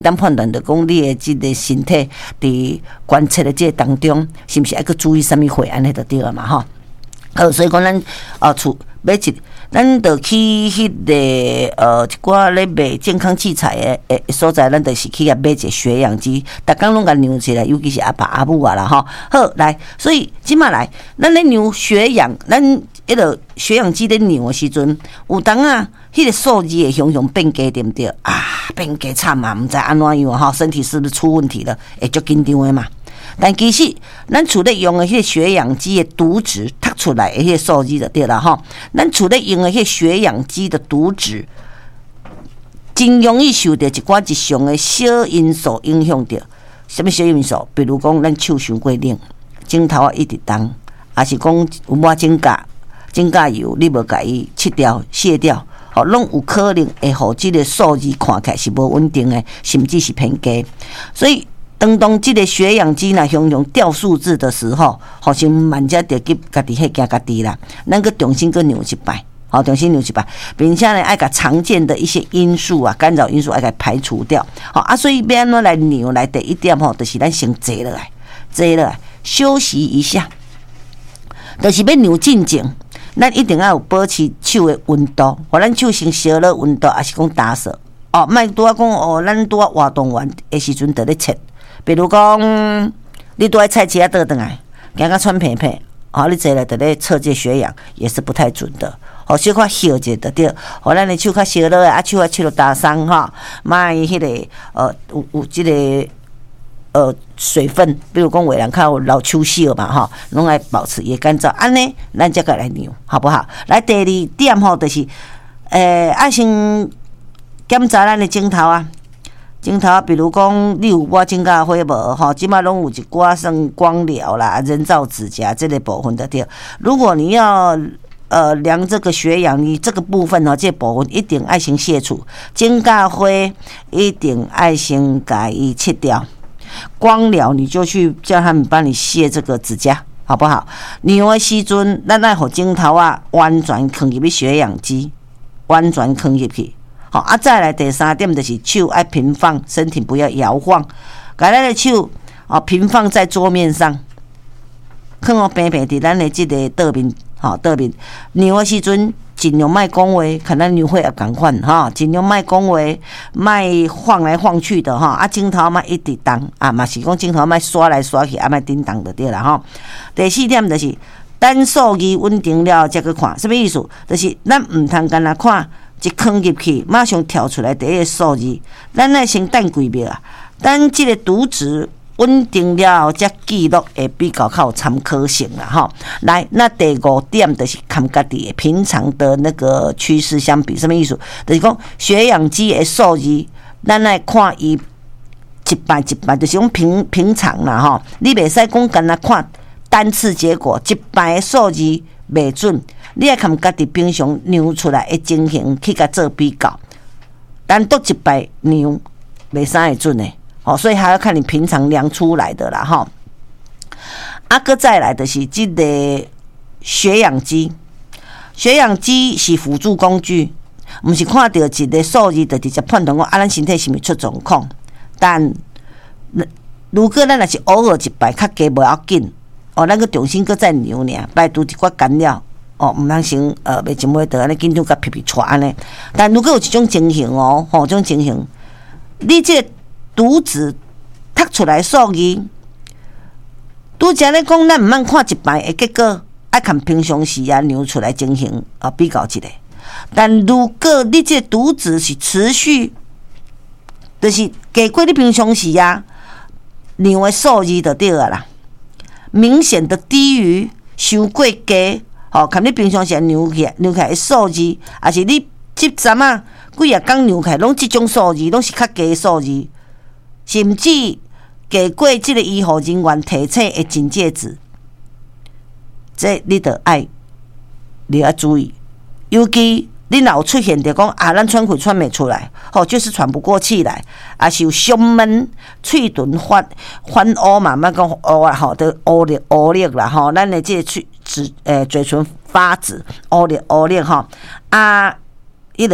咱判断着讲你的即个身体伫观测的这当中，是毋是还去注意啥物血安尼就对了嘛吼。好，所以讲咱厝买咱就去迄个一寡咧卖健康器材的所在，咱就是去买一个血氧机，逐工拢甲量起来，尤其是阿爸阿母啊啦吼。好，来，所以即马来，咱咧量血氧，咱迄个血氧机咧量的时阵，有当啊，迄个数字会雄变低，对毋对？啊，变低惨啊，毋知安怎样吼，身体是不是出问题了？会足紧张的嘛。但其实，咱厝咧用的迄个血氧机的读值，读出来的迄个数字就对了吼。咱厝咧用的迄个血氧机的读值，真容易受到一寡日常的小因素影响着。什么小因素？比如讲，咱手伤过冷，枕头啊一直动，还是讲有抹指甲油，你无甲伊切掉、卸掉，吼，拢有可能会互即个数字看起来是无稳定的，甚至是偏低。所以，当这个血氧机若向掉数字的时候，好像慢者就急家己迄惊家己啦，咱个重新个量一摆，好，重新量一摆，并且呢，爱甲常见的一些因素啊、干扰因素爱甲排除掉，好啊，所以要安怎来量来第一点吼，就是咱先坐落来，休息一下，就是要量进前，咱一定要有保持手的温度，互咱手先烧了温度，还是讲打扫哦，莫拄啊讲咱拄啊活动完的时阵就咧切。比如讲，你都在菜市仔倒转来，行到喘屁屁，你坐来就咧测这血氧，也是不太准的。小可烧者就对，咱的手较烧落啊，手啊切落打伤哈，卖迄个有这个水分，比如讲有人较有老手烧嘛哈，拢爱保持也干燥，安尼咱才个来量，好不好？来第二点吼，就是爱先检查咱的镜头啊。镜头，比如讲，你有抹指甲花无？吼，即摆拢有一寡算光疗啦、人造指甲这类部分的对。如果你要量这个血氧，你这个部分哦，这部分一定爱先卸除，指甲花一定爱先甲伊切掉。光疗你就去叫他们帮你卸这个指甲，好不好？量的时阵，咱爱互镜头啊完全放入去血氧机，完全放入去。好啊，再来第三点就是手爱平放，身体不要摇晃。把咱的手平放在桌面上，放平平伫咱的这个桌面，桌面。量的时阵尽量莫讲话，看咱量血也共款尽量莫讲话，莫晃来晃去的啊，镜头莫一直动啊，嘛是讲镜头莫刷来刷去，莫叮当就对啦第四点就是，等数字稳定了再去看，什么意思？就是咱唔通干那看。一放入去，马上跳出来第一个数字，咱来先等几秒啊。等这个读值稳定了后，再记录会比较有参考性啦来，那第五点就是看家己平常的那个趋势相比，什么意思？就是讲血氧机的数字，咱来看伊一摆，就是讲平常啦你袂使讲干那看单次结果，一摆的数字袂准。你要看家己平常量出来的情形去甲做比较，单独一摆量袂啥会准的，所以还要看你平常量出来的啦搁再来的是这个血氧机，血氧机是辅助工具，不是看到一个数字就直接判断讲咱身体是毋是出状况。但如果咱若是偶尔一摆较低无要紧，咱个重新搁再量尔，摆拄一寡干扰。毋通先袂真袂得安尼紧张甲皮皮喘安尼。但如果有一种情形这种情形，你这个读值读出来数字，拄则咧讲，咱毋通看一摆的结果，爱看平常时量出来情形比较一下。但如果你这个读值是持续，就是低过你平常时量的数字就对了啦，明显的低于伤过低。看你平常时量起来的数字，还是你这阵啊几啊工量起来拢这种数字，拢是较低的数字，甚至低过这个医护人员提醒的警戒值，这你得爱注意。尤其你若有出现着讲咱喘气喘袂出来，就是喘不过气来，还是有胸闷、喙唇发乌嘛，莫讲乌啊都乌裂啦咱的这个嘴唇发紫，乌裂迄个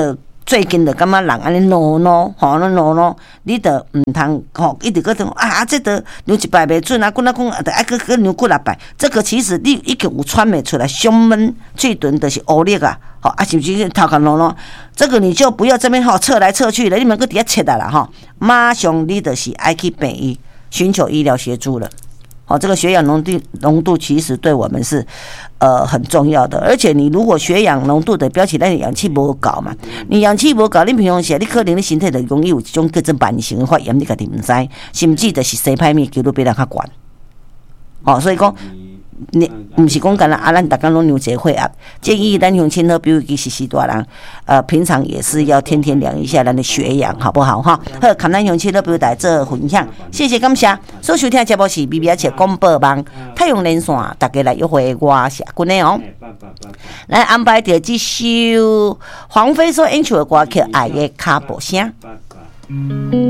最近就感觉人安尼怒怒，吼，怒怒，你着毋通吼，一直搁讲啊，这着量一摆袂准啊，讲啊，着爱搁量几6摆。这个其实你已经有喘袂出来，胸闷、嘴唇就是乌力啊，吼啊，是不是头壳怒怒？这个你就不要这边吼测来测去了，你们搁底下切啊啦吼，马上你就是爱去病医，寻求医疗协助了。这个血氧浓度其实对我们是很重要的，而且你如果血氧浓度的表示咱的氧气无够嘛，你氧气无够，你平常时你可能你身体就容易有一种叫做慢性的发炎，你家己唔知，甚至就是生歹面几率比咱较悬。所以讲。你不是讲干啦，咱大家拢有这血压，建议咱乡亲和比如其实大人，平常也是要天天量一下咱的血氧，好不好哈？好，看咱乡亲和比如来做分享，谢谢感谢。所收听节目是 BBS 广播网太阳连线，大家来约会我社群的哦。来安排着这首黄飞所演唱的歌曲《爱的脚步声》。